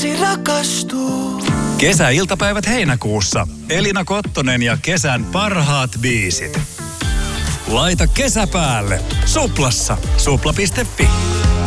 voisi rakastua. Kesäiltapäivät heinäkuussa. Elina Kottonen ja kesän parhaat biisit. Laita kesä päälle. Suplassa. Supla.fi.